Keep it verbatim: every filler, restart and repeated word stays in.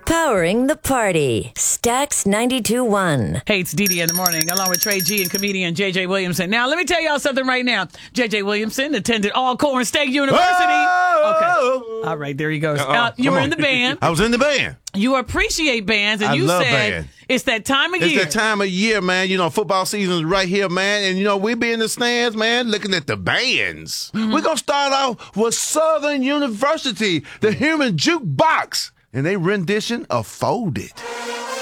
Powering the party. Stax ninety-two point one. Hey, it's Dee Dee in the morning, along with Trey G and comedian J J Williamson. Now, let me tell y'all something right now. J J Williamson attended Alcorn State University. Oh! Okay. All right, there he goes. Uh-oh. Uh, you Come were on. in the band. I was in the band. You appreciate bands, and I you love said band. it's that time of It's year. that time of year, man. You know, football season's right here, man. And, you know, we be in the stands, man, looking at the bands. Mm-hmm. We're going to start off with Southern University, the Human Jukebox, and they rendition of Fold It.